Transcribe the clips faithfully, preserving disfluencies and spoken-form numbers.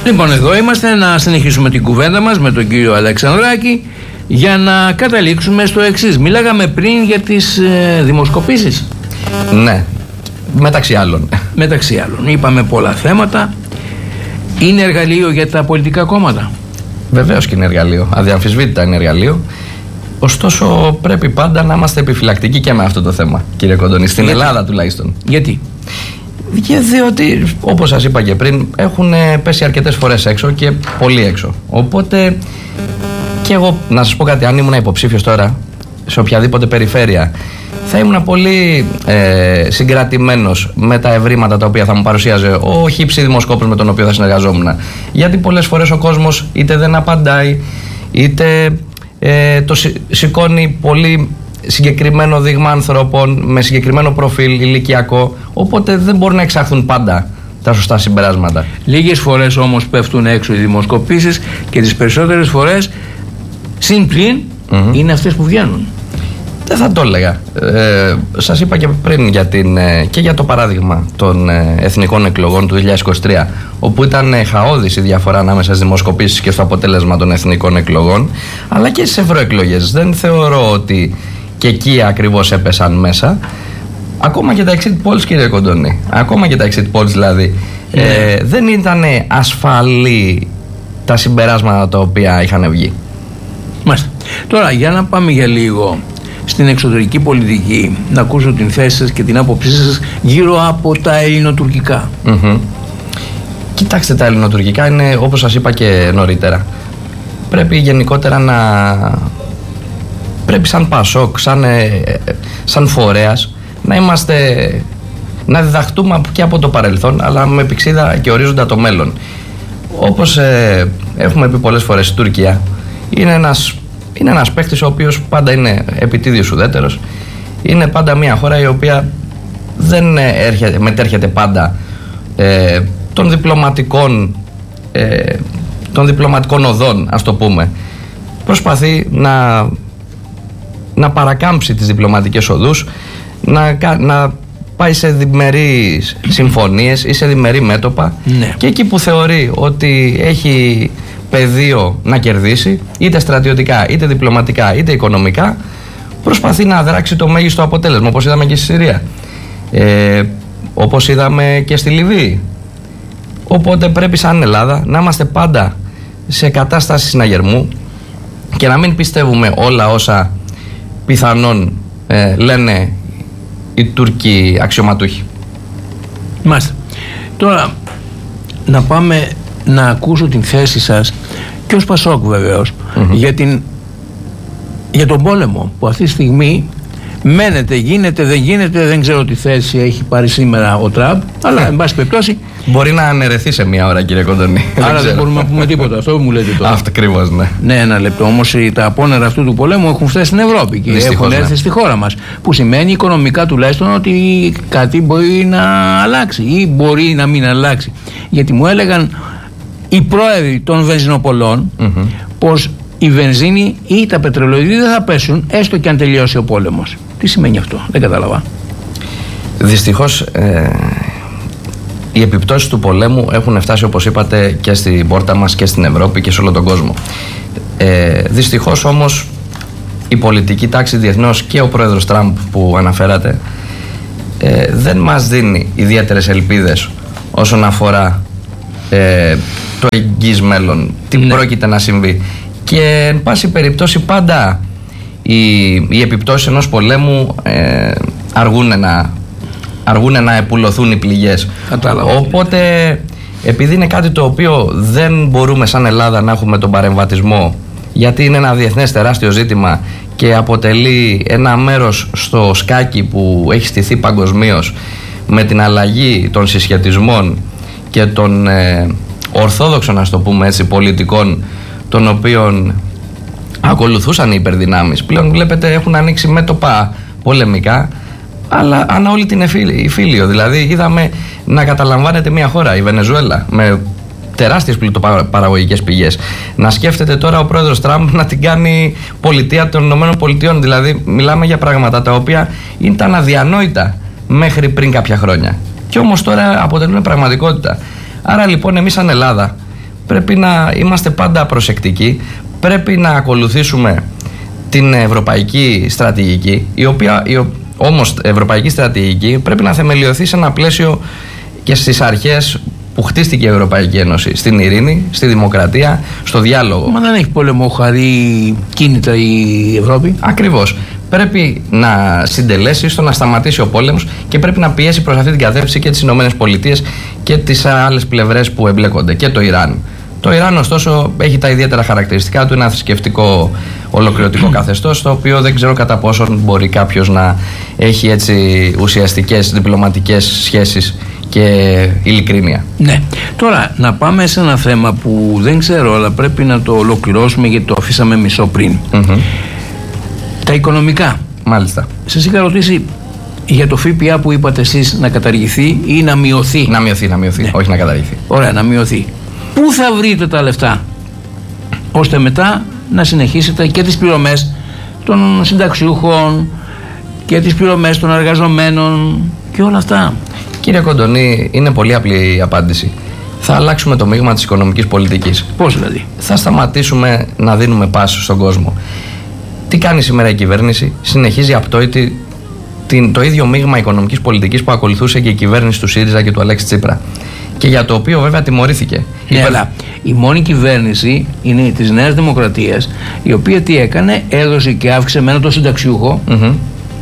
Λοιπόν, εδώ είμαστε να συνεχίσουμε την κουβέντα μας με τον κύριο Αλεξανδράκη για να καταλήξουμε στο εξής. Μιλάγαμε πριν για τις ε, δημοσκοπήσεις. Ναι, μεταξύ άλλων. Μεταξύ άλλων. Είπαμε πολλά θέματα. Είναι εργαλείο για τα πολιτικά κόμματα? Βεβαίως και είναι εργαλείο. Αδιαμφισβήτητα είναι εργαλείο. Ωστόσο, πρέπει πάντα να είμαστε επιφυλακτικοί και με αυτό το θέμα, κύριε Κοντονή. Στην Γιατί? Ελλάδα τουλάχιστον. Γιατί? Και διότι, όπως σας είπα και πριν, έχουν πέσει αρκετές φορές έξω και πολύ έξω. Οπότε, και εγώ να σας πω κάτι, αν ήμουν υποψήφιος τώρα σε οποιαδήποτε περιφέρεια, θα ήμουν πολύ ε, συγκρατημένος με τα ευρήματα τα οποία θα μου παρουσίαζε ο χύψη δημοσκόπος με τον οποίο θα συνεργαζόμουν. Γιατί πολλές φορές ο κόσμος είτε δεν απαντάει, είτε ε, το σηκώνει πολύ συγκεκριμένο δείγμα ανθρώπων με συγκεκριμένο προφίλ ηλικιακό, οπότε δεν μπορούν να εξαχθούν πάντα τα σωστά συμπεράσματα. Λίγες φορές όμως πέφτουν έξω οι δημοσκοπήσεις και τις περισσότερες φορές συν πλην mm-hmm. είναι αυτές που βγαίνουν. Δεν θα το έλεγα. Ε, σας είπα και πριν για την, ε, και για το παράδειγμα των ε, εθνικών εκλογών του δύο χιλιάδες είκοσι τρία, όπου ήταν ε, χαόδης η διαφορά ανάμεσα στις δημοσκοπήσεις και στο αποτέλεσμα των εθνικών εκλογών, αλλά και στις ευρωεκλογές. Δεν θεωρώ ότι και εκεί ακριβώς έπεσαν μέσα. Ακόμα και τα exit polls, κύριε Κοντονή, ακόμα και τα exit polls δηλαδή, yeah. ε, δεν ήταν ασφαλή τα συμπεράσματα τα οποία είχαν βγει. Μάλιστα. Τώρα για να πάμε για λίγο στην εξωτερική πολιτική, να ακούσω την θέση σας και την άποψή σας γύρω από τα ελληνοτουρκικά. Mm-hmm. Κοιτάξτε, τα ελληνοτουρκικά είναι, όπως σας είπα και νωρίτερα, πρέπει γενικότερα να... πρέπει σαν Πασόκ, σαν, σαν φορέας, να είμαστε, να διδαχτούμε και από το παρελθόν, αλλά με πηξίδα και ορίζοντα το μέλλον. Όπως ε, έχουμε πει πολλές φορές, η Τουρκία είναι ένας, είναι ένας παίκτης ο οποίος πάντα είναι επιτίδιος ουδέτερος. Είναι πάντα μια χώρα η οποία δεν έρχεται, μετέρχεται πάντα ε, των διπλωματικών ε, των διπλωματικών οδών, ας το πούμε. Προσπαθεί να να παρακάμψει τις διπλωματικές οδούς, να, να πάει σε διμερείς συμφωνίες ή σε διμερή μέτωπα, ναι. Και εκεί που θεωρεί ότι έχει πεδίο να κερδίσει, είτε στρατιωτικά, είτε διπλωματικά, είτε οικονομικά, προσπαθεί να δράξει το μέγιστο αποτέλεσμα, όπως είδαμε και στη Συρία, ε, όπως είδαμε και στη Λιβύη. Οπότε πρέπει σαν Ελλάδα να είμαστε πάντα σε κατάσταση συναγερμού και να μην πιστεύουμε όλα όσα πιθανόν ε, λένε οι Τούρκοι αξιωματούχοι. Μάλιστα. Τώρα να πάμε να ακούσω την θέση σας και ως Πασόκ βεβαίως mm-hmm. για, την, για τον πόλεμο που αυτή τη στιγμή μένεται, γίνεται, δεν γίνεται, δεν ξέρω τι θέση έχει πάρει σήμερα ο Τραμπ, αλλά εν πάση περιπτώσει μπορεί να αναιρεθεί σε μία ώρα, κύριε Κοντονή. Άρα δεν, δεν μπορούμε να πούμε τίποτα. Αυτό μου λέτε τώρα. Αυτό ακριβώς, ναι. Ναι, ένα λεπτό. Όμως τα απόνερα αυτού του πολέμου έχουν φτάσει στην Ευρώπη και δυστυχώς, έχουν έρθει ναι. στη χώρα μας. Που σημαίνει οικονομικά τουλάχιστον ότι κάτι μπορεί να αλλάξει ή μπορεί να μην αλλάξει. Γιατί μου έλεγαν οι πρόεδροι των βενζινοπολών mm-hmm. πως η βενζίνη ή τα πετρελοειδή δεν θα πέσουν έστω και αν τελειώσει ο πόλεμος. Τι σημαίνει αυτό, δεν κατάλαβα. Δυστυχώς ε, οι επιπτώσεις του πολέμου έχουν φτάσει, όπως είπατε, και στην πόρτα μας και στην Ευρώπη και σε όλο τον κόσμο. Ε, δυστυχώς όμως η πολιτική τάξη διεθνώς και ο πρόεδρος Τραμπ που αναφέρατε ε, δεν μας δίνει ιδιαίτερες ελπίδες όσον αφορά ε, το εγγύς μέλλον, τι ναι. πρόκειται να συμβεί. Και εν πάση περιπτώσει πάντα οι, οι επιπτώσεις ενός πολέμου ε, αργούν να, αργούν να επουλωθούν οι πληγές. Κατάλαβα. Οπότε επειδή είναι κάτι το οποίο δεν μπορούμε σαν Ελλάδα να έχουμε τον παρεμβατισμό, γιατί είναι ένα διεθνές τεράστιο ζήτημα και αποτελεί ένα μέρος στο σκάκι που έχει στηθεί παγκοσμίως με την αλλαγή των συσχετισμών και των ε, ορθόδοξων, ας το πούμε έτσι, πολιτικών των οποίων ακολουθούσαν οι υπερδυνάμεις. Πλέον βλέπετε έχουν ανοίξει μέτωπα πολεμικά, αλλά ανά όλη την Ιφίλιο. Δηλαδή είδαμε να καταλαμβάνεται μια χώρα, η Βενεζουέλα, με τεράστιες πλουτοπαραγωγικές πηγές. Να σκέφτεται τώρα ο πρόεδρος Τραμπ να την κάνει πολιτεία των Ηνωμένων Πολιτειών. Δηλαδή μιλάμε για πράγματα τα οποία ήταν αδιανόητα μέχρι πριν κάποια χρόνια. Και όμως τώρα αποτελούν πραγματικότητα. Άρα λοιπόν εμείς σαν Ελλάδα πρέπει να είμαστε πάντα προσεκτικοί, πρέπει να ακολουθήσουμε την ευρωπαϊκή στρατηγική, η οποία η, όμως ευρωπαϊκή στρατηγική πρέπει να θεμελιωθεί σε ένα πλαίσιο και στις αρχές που χτίστηκε η Ευρωπαϊκή Ένωση, στην ειρήνη, στη δημοκρατία, στο διάλογο. Μα δεν έχει πόλεμο χαρή κίνητα η Ευρώπη. Ακριβώς. Πρέπει να συντελέσει στο να σταματήσει ο πόλεμος και πρέπει να πιέσει προς αυτή την κατεύθυνση και τις Ηνωμένες Πολιτείες και τις άλλες πλευρές που εμπλέκονται, και το Ιράν. Το Ιράν, ωστόσο, έχει τα ιδιαίτερα χαρακτηριστικά του, ένα θρησκευτικό ολοκληρωτικό καθεστώς, το οποίο δεν ξέρω κατά πόσον μπορεί κάποιος να έχει έτσι ουσιαστικές διπλωματικές σχέσεις και ειλικρίνεια. Ναι. Τώρα, να πάμε σε ένα θέμα που δεν ξέρω, αλλά πρέπει να το ολοκληρώσουμε γιατί το αφήσαμε μισό πριν. Mm-hmm. Τα οικονομικά. Μάλιστα. Σας είχα ρωτήσει για το ΦΠΑ που είπατε εσείς να καταργηθεί ή να μειωθεί. Να μειωθεί, να μειωθεί, ναι. Όχι να καταργηθεί. Ωραία, να μειωθεί. Πού θα βρείτε τα λεφτά ώστε μετά να συνεχίσετε και τις πληρωμές των συνταξιούχων και τις πληρωμές των εργαζομένων και όλα αυτά? Κύριε Κοντονή, είναι πολύ απλή η απάντηση. Θα αλλάξουμε το μείγμα της οικονομικής πολιτικής. Πώς δηλαδή? Θα σταματήσουμε να δίνουμε πάσο στον κόσμο. Τι κάνει σήμερα η κυβέρνηση? Συνεχίζει απτόητη την, το ίδιο μείγμα οικονομικής πολιτικής που ακολουθούσε και η κυβέρνηση του ΣΥΡΙΖΑ και του Αλέξη Τσίπρα. Και για το οποίο βέβαια τιμωρήθηκε. Ναι, αλλά η μόνη κυβέρνηση είναι της Νέας Δημοκρατίας, η οποία τι έκανε? Έδωσε και αύξησε μένα το συνταξιούχο, mm-hmm.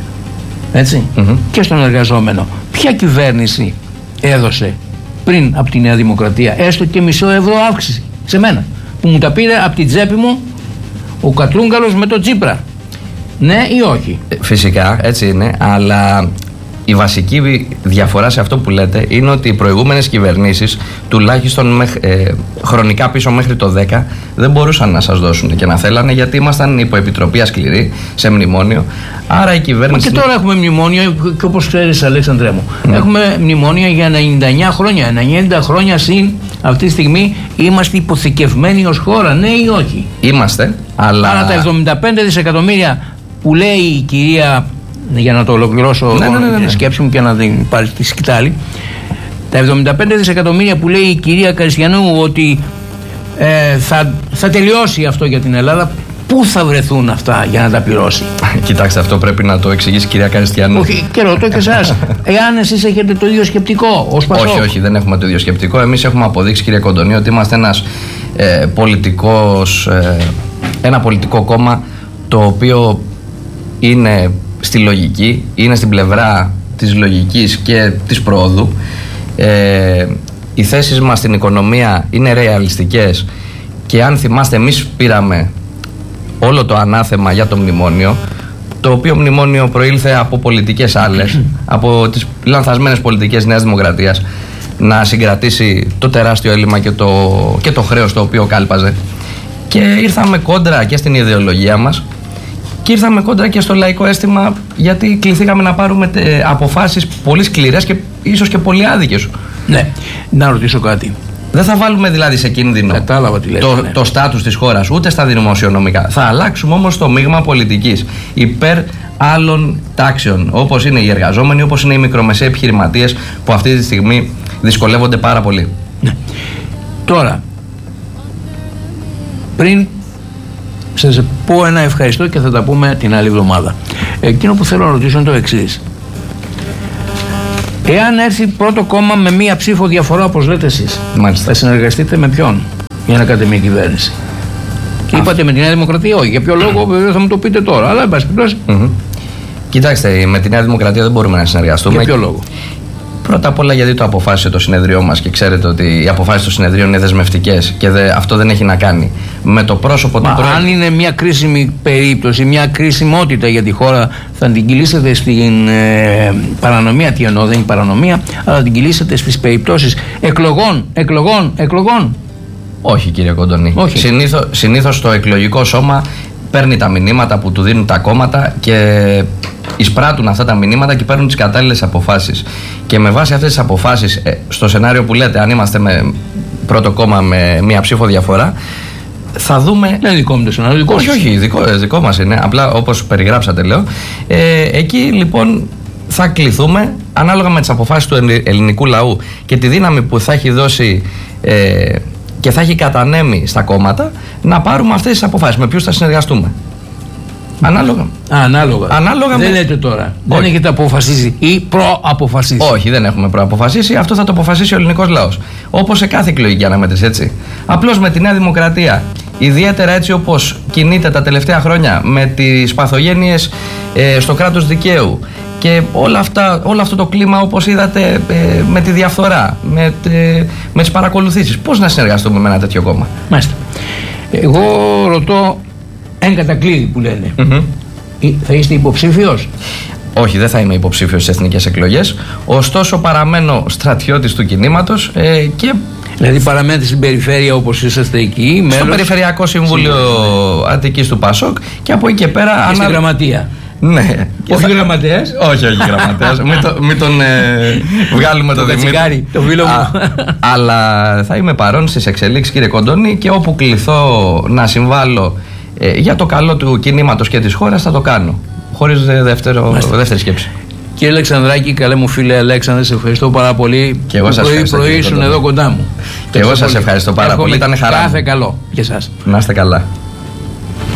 έτσι, mm-hmm. και στον εργαζόμενο. Ποια κυβέρνηση έδωσε πριν από τη Νέα Δημοκρατία έστω και μισό ευρώ αύξηση σε μένα, που μου τα πήρε από την τσέπη μου ο Κατρούγκαλος με το Τσίπρα? Ναι ή όχι? Φυσικά έτσι είναι, αλλά η βασική διαφορά σε αυτό που λέτε είναι ότι οι προηγούμενες κυβερνήσεις, τουλάχιστον μεχ, ε, χρονικά πίσω μέχρι το δέκα, δεν μπορούσαν να σας δώσουν και να θέλανε, γιατί ήμασταν υποεπιτροπή σκληρή σε μνημόνιο. Άρα η κυβέρνηση. Μα και τώρα έχουμε μνημόνιο, και όπως ξέρεις, Αλέξανδρέ μου, mm. έχουμε μνημόνια για ενενήντα εννιά χρόνια. ενενήντα χρόνια συν αυτή τη στιγμή είμαστε υποθηκευμένοι ως χώρα, ναι ή όχι? Είμαστε, αλλά. Άρα τα εβδομήντα πέντε δισεκατομμύρια που λέει η κυρία. Για να το ολοκληρώσω ναι, ναι, ναι, ναι. τη σκέψη μου και να την πάρει τη σκητάλη. Τα εβδομήντα πέντε δισεκατομμύρια που λέει η κυρία Καριστιανού ότι ε, θα, θα τελειώσει αυτό για την Ελλάδα, πού θα βρεθούν αυτά για να τα πληρώσει? Κοιτάξτε, αυτό πρέπει να το εξηγήσει η κυρία Καριστιανού. Όχι, και ρωτώ και εσάς. Εάν εσείς έχετε το ίδιο σκεπτικό ως Πασόκ? Όχι, όχι, δεν έχουμε το ίδιο σκεπτικό. Εμείς έχουμε αποδείξει, κύριε Κοντονή, ότι είμαστε ένας ε, πολιτικός, ε, ένα πολιτικό κόμμα το οποίο είναι στη λογική, είναι στην πλευρά της λογικής και της πρόοδου. Ε, οι θέσεις μας στην οικονομία είναι ρεαλιστικές και αν θυμάστε, εμείς πήραμε όλο το ανάθεμα για το μνημόνιο, το οποίο μνημόνιο προήλθε από πολιτικές άλλες, από τις λανθασμένες πολιτικές Νέας Δημοκρατίας, να συγκρατήσει το τεράστιο έλλειμμα και το, και το χρέος το οποίο κάλπαζε. Και ήρθαμε κόντρα και στην ιδεολογία μας και ήρθαμε κόντρα και στο λαϊκό αίσθημα, γιατί κληθήκαμε να πάρουμε τε, αποφάσεις πολύ σκληρές και ίσως και πολύ άδικες. Ναι, να ρωτήσω κάτι. Δεν θα βάλουμε δηλαδή σε κίνδυνο Κατάλαβα τι λέτε, το, ναι. το στάτους της χώρας, ούτε στα δημοσιονομικά. Θα αλλάξουμε όμως το μείγμα πολιτικής υπέρ άλλων τάξεων, όπως είναι οι εργαζόμενοι, όπως είναι οι μικρομεσαίοι επιχειρηματίες, που αυτή τη στιγμή δυσκολεύονται πάρα πολύ. Ναι. Τώρα, πριν σας πω ένα ευχαριστώ και θα τα πούμε την άλλη εβδομάδα, εκείνο που θέλω να ρωτήσω είναι το εξής. Εάν έρθει πρώτο κόμμα με μία ψήφο διαφορά, όπως λέτε εσείς, μάλιστα, θα συνεργαστείτε με ποιον για να κάνετε μία κυβέρνηση? Και είπατε με τη Νέα Δημοκρατία όχι. Για ποιο λόγο βέβαια θα μου το πείτε τώρα, αλλά εν πάση περιπτώσει. Mm-hmm. Κοιτάξτε, με τη Νέα Δημοκρατία δεν μπορούμε να συνεργαστούμε. Για ποιο λόγο? Πρώτα απ' όλα γιατί το αποφάσισε το συνεδριό μας και ξέρετε ότι οι αποφάσεις του συνεδρίου είναι δεσμευτικές και δε, αυτό δεν έχει να κάνει με το πρόσωπο του πρόεδρου. Αν είναι μια κρίσιμη περίπτωση, μια κρίσιμότητα για τη χώρα, θα την κυλήσετε στην ε, παρανομία. Τι εννοώ, δεν είναι παρανομία, αλλά την κυλήσετε στις περιπτώσεις εκλογών, εκλογών, εκλογών. Όχι, κύριε Κοντονή. Συνήθως, συνήθως το εκλογικό σώμα παίρνει τα μηνύματα που του δίνουν τα κόμματα και εισπράττουν αυτά τα μηνύματα και παίρνουν τις κατάλληλες αποφάσεις. Και με βάση αυτές τις αποφάσεις, στο σενάριο που λέτε, αν είμαστε με πρώτο κόμμα με μία ψήφο διαφορά, θα δούμε. Δεν είναι δικό μου το σενάριο, δικό όχι, όχι, δικό, δικό μας είναι. Απλά όπως περιγράψατε, λέω. Ε, εκεί λοιπόν θα κληθούμε, ανάλογα με τις αποφάσεις του ελληνικού λαού και τη δύναμη που θα έχει δώσει ε, και θα έχει κατανέμει στα κόμματα να πάρουμε αυτές τις αποφάσεις. Με ποιους θα συνεργαστούμε. Ανάλογα. Α, ανάλογα. ανάλογα δεν με... λέτε τώρα. Όχι. Δεν έχετε αποφασίσει ή προαποφασίσει. Όχι, δεν έχουμε προαποφασίσει. Αυτό θα το αποφασίσει ο ελληνικός λαός. Όπως σε κάθε εκλογική αναμέτρηση, έτσι. Απλώς με τη Νέα Δημοκρατία, ιδιαίτερα έτσι όπως κινείται τα τελευταία χρόνια με τις παθογένειες ε, στο κράτος δικαίου και όλα αυτά, όλο αυτό το κλίμα, όπως είδατε, ε, με τη διαφθορά, με, τε, με τις παρακολουθήσεις. Πώς να συνεργαστούμε με ένα τέτοιο κόμμα? Μάλιστα. Εγώ ρωτώ εν κατακλείδη που λένε. Mm-hmm. Θα είστε υποψήφιος? Όχι, δεν θα είμαι υποψήφιος στις εθνικές εκλογές. Ωστόσο, παραμένω στρατιώτης του κινήματος ε, και. Δηλαδή, παραμένετε στην περιφέρεια όπως είσαστε εκεί, μέλος. Στο Περιφερειακό Συμβούλιο Αττικής του ΠΑΣΟΚ και από εκεί και πέρα. Και ανα... στην γραμματεία. Ναι. Όχι θα... γραμματέας. Όχι, όχι γραμματέας. μην, το, μην τον ε, βγάλουμε το Δημήτρη. Το φίλο μου. Α, αλλά θα είμαι παρόν στις εξελίξεις, κύριε Κοντώνη, και όπου κληθώ να συμβάλλω ε, για το καλό του κινήματος και της χώρας θα το κάνω. Χωρίς δεύτερο, δεύτερη σκέψη. Κύριε Αλεξανδράκη, καλέ μου φίλε Αλέξανδρε, σε ευχαριστώ πάρα πολύ. Και εγώ σας ευχαριστώ. Πρωί ήσουν εδώ κοντά μου. Και εγώ σας ευχαριστώ πάρα πολύ. Ήταν χαρά. Κάθε καλό για εσάς. Να είστε καλά.